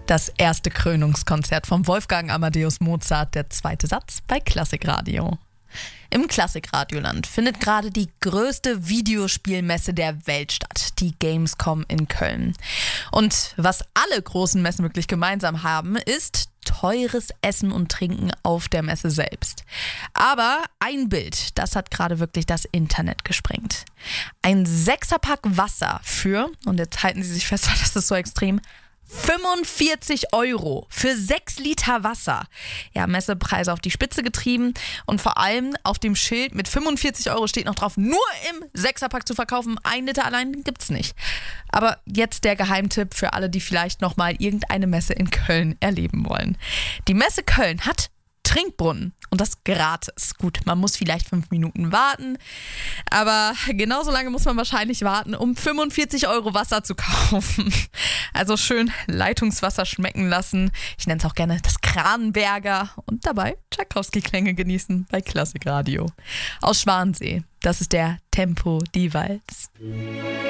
Das erste Krönungskonzert von Wolfgang Amadeus Mozart, der zweite Satz bei Klassikradio. Im Klassikradioland findet gerade die größte Videospielmesse der Welt statt, die Gamescom in Köln. Und was alle großen Messen wirklich gemeinsam haben, ist teures Essen und Trinken auf der Messe selbst. Aber ein Bild, das hat gerade wirklich das Internet gesprengt. Ein 6er-Pack Wasser für, und jetzt halten Sie sich fest, weil das ist so extrem, 45 € für 6 Liter Wasser. Ja, Messepreise auf die Spitze getrieben und vor allem auf dem Schild mit 45 € steht noch drauf, nur im 6er-Pack zu verkaufen. 1 Liter allein gibt's nicht. Aber jetzt der Geheimtipp für alle, die vielleicht nochmal irgendeine Messe in Köln erleben wollen. Die Messe Köln hat Trinkbrunnen und das gratis. Gut, man muss vielleicht 5 Minuten warten, aber genauso lange muss man wahrscheinlich warten, um 45 € Wasser zu kaufen. Also schön Leitungswasser schmecken lassen. Ich nenne es auch gerne das Kranberger und dabei Tchaikovsky-Klänge genießen bei Klassikradio. Aus Schwansee, das ist der Tempo die Walz.